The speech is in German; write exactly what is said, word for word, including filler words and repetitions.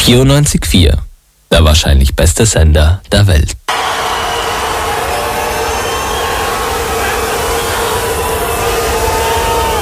vierundneunzig Komma vier, der wahrscheinlich beste Sender der Welt.